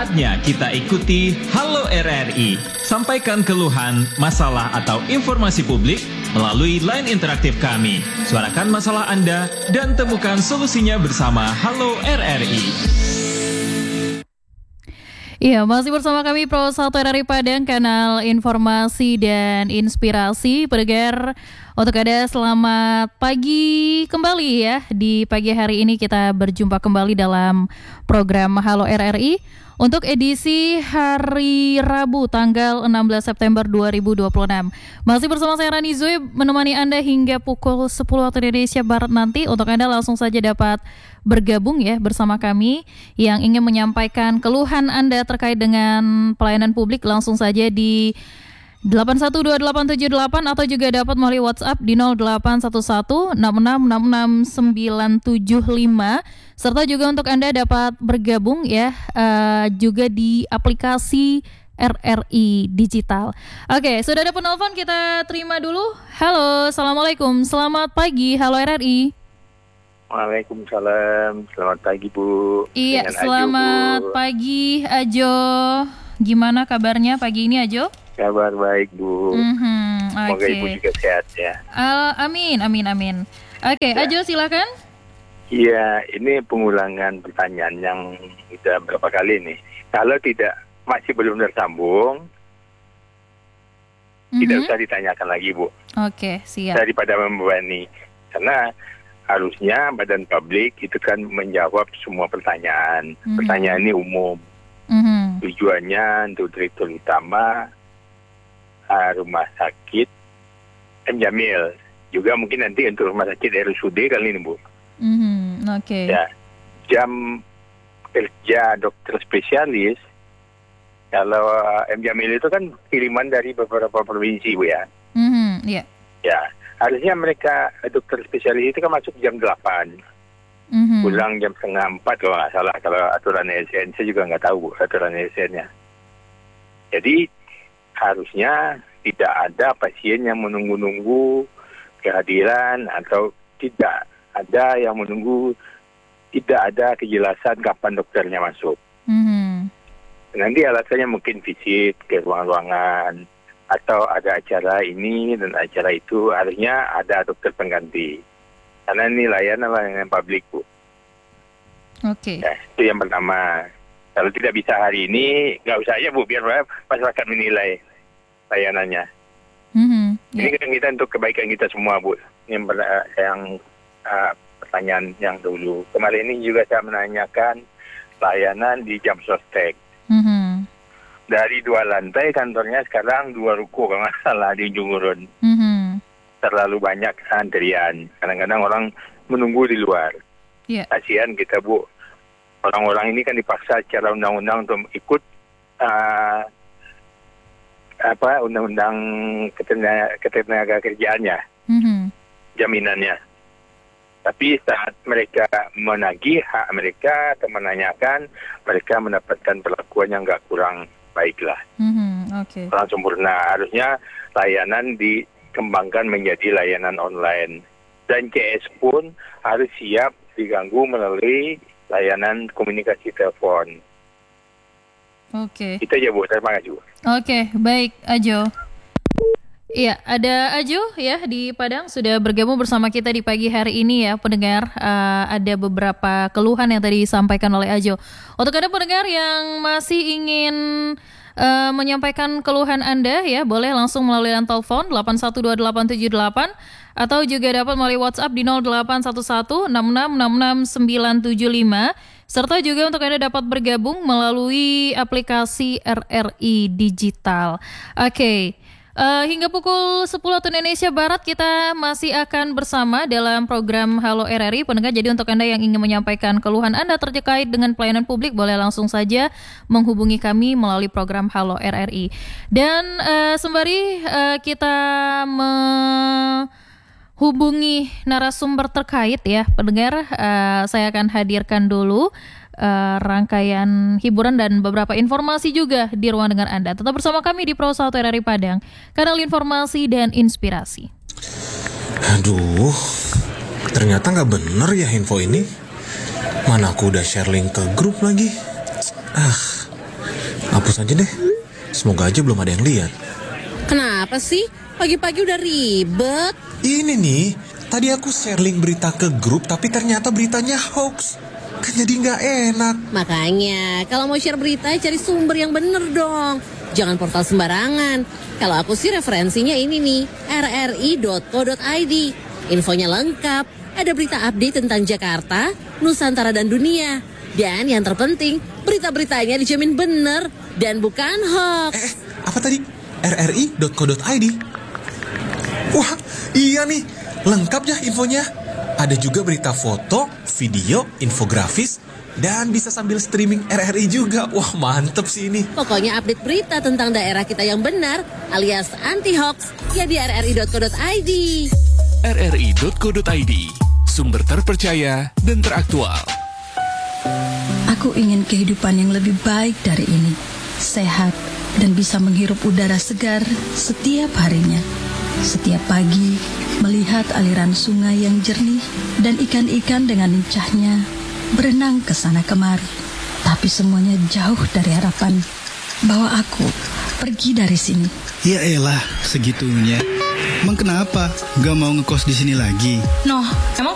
Saatnya kita ikuti Halo RRI. Sampaikan keluhan, masalah atau informasi publik melalui line interaktif kami. Suarakan masalah Anda dan temukan solusinya bersama Halo RRI. Iya, masih bersama kami Pro 1 RRI Padang, kanal informasi dan inspirasi. Pendengar, untuk Anda selamat pagi kembali ya. Di pagi hari ini kita berjumpa kembali dalam program Halo RRI untuk edisi hari Rabu tanggal 16 September 2026. Masih bersama saya Rani Zoe menemani Anda hingga pukul 10 waktu Indonesia Barat nanti. Untuk Anda langsung saja dapat bergabung ya bersama kami yang ingin menyampaikan keluhan Anda terkait dengan pelayanan publik, langsung saja di 812878 atau juga dapat melalui WhatsApp di 0811666695, serta juga untuk Anda dapat bergabung ya juga di aplikasi RRI Digital. Oke, sudah ada penelpon, kita terima dulu. Halo, Assalamualaikum, selamat pagi, Halo RRI. Waalaikumsalam, selamat pagi Bu. Iya, selamat pagi Ajo. Gimana kabarnya pagi ini Ajo? Kabar baik Bu. Semoga Ibu juga sehat ya. Amin. Oke, ya. Ajo silakan. Iya, ini pengulangan pertanyaan yang sudah berapa kali nih. Kalau masih belum tersambung, tidak usah ditanyakan lagi Bu. Oke, siap. Daripada membebani, karena harusnya badan publik itu kan menjawab semua pertanyaan. Pertanyaan ini umum. Tujuannya untuk direktur utama rumah sakit M. Jamil, juga mungkin nanti untuk rumah sakit RSUD kali ini Bu. Oke. Ya, jam kerja dokter spesialis kalau M. Jamil itu kan kiriman dari beberapa provinsi Bu ya. Iya. Ya, harusnya mereka dokter spesialis itu kan masuk jam 8. Pulang jam 3:30 kalau nggak salah, kalau aturan ASN. Saya juga nggak tahu Bu, aturan ASN-nya. Jadi harusnya tidak ada pasien yang menunggu-nunggu kehadiran, atau tidak ada yang menunggu, tidak ada kejelasan kapan dokternya masuk. Nanti alasannya mungkin visit ke ruang-ruangan, atau ada acara ini dan acara itu, harusnya ada dokter pengganti. Karena ini layanan publik Bu. Oke. Ya, itu yang pertama. Kalau tidak bisa hari ini, nggak usah aja Bu, biar masyarakat menilai layanannya. Ini kan kita untuk kebaikan kita semua Bu. Yang pertanyaan yang dulu. Kemarin ini juga saya menanyakan layanan di Jam Sostek. Dari 2 lantai kantornya sekarang 2 ruko kalau nggak salah di ujung urun. Terlalu banyak antrian. Kadang-kadang orang menunggu di luar. Kasihan kita Bu. Orang-orang ini kan dipaksa secara undang-undang untuk ikut undang-undang ketenaga kerjaannya, jaminannya. Tapi saat mereka menagih hak mereka atau menanyakan, mereka mendapatkan perlakuan yang nggak kurang baiklah. Kurang sempurna. Harusnya layanan dikembangkan menjadi layanan online. Dan CS pun harus siap diganggu melalui layanan komunikasi telepon. Oke. Itu aja Bu, terima kasih Bu. Oke, baik Ajo. Iya, ada Ajo ya di Padang sudah bergabung bersama kita di pagi hari ini ya pendengar. Ada beberapa keluhan yang tadi disampaikan oleh Ajo. Untuk Anda pendengar yang masih ingin menyampaikan keluhan Anda ya, boleh langsung melalui line telepon 812878 atau juga dapat melalui WhatsApp di 0811666695, serta juga untuk Anda dapat bergabung melalui aplikasi RRI Digital. Oke. Hingga pukul 10 waktu Indonesia Barat kita masih akan bersama dalam program Halo RRI pendengar. Jadi untuk Anda yang ingin menyampaikan keluhan Anda terkait dengan pelayanan publik, boleh langsung saja menghubungi kami melalui program Halo RRI. Dan sembari kita hubungi narasumber terkait ya pendengar, saya akan hadirkan dulu rangkaian hiburan dan beberapa informasi juga di ruang dengar Anda. Tetap bersama kami di Pro 1 RRI Padang, kanal informasi dan inspirasi. Aduh, ternyata nggak bener ya info ini. Mana aku udah share link ke grup lagi. hapus aja deh. Semoga aja belum ada yang lihat. Kenapa sih? Pagi-pagi udah ribet. Ini nih, tadi aku share link berita ke grup tapi ternyata beritanya hoax. Kan jadi nggak enak. Makanya, kalau mau share berita cari sumber yang bener dong. Jangan portal sembarangan. Kalau aku sih referensinya ini nih, rri.co.id. Infonya lengkap, ada berita update tentang Jakarta, Nusantara dan dunia. Dan yang terpenting, berita-beritanya dijamin bener dan bukan hoax. Apa tadi? rri.co.id. Wah, iya nih, lengkap ya infonya. Ada juga berita foto, video, infografis, dan bisa sambil streaming RRI juga. Wah, mantep sih ini. Pokoknya update berita tentang daerah kita yang benar, alias anti-hoax, ya di rri.co.id. rri.co.id, sumber terpercaya dan teraktual. Aku ingin kehidupan yang lebih baik dari ini, sehat, dan bisa menghirup udara segar setiap harinya. Setiap pagi, melihat aliran sungai yang jernih dan ikan-ikan dengan lincahnya berenang ke sana kemari. Tapi semuanya jauh dari harapan bahwa aku pergi dari sini. Ya elah, segitunya. Emang kenapa? Gak mau ngekos di sini lagi? Noh, emang